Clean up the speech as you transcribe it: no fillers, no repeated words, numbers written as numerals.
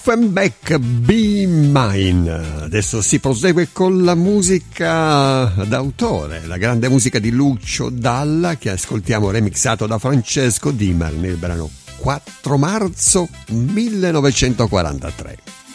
Offenbach, Be Mine. Adesso si prosegue con la musica d'autore, la grande musica di Lucio Dalla, che ascoltiamo remixato da Francesco Dimar nel brano 4 marzo 1943.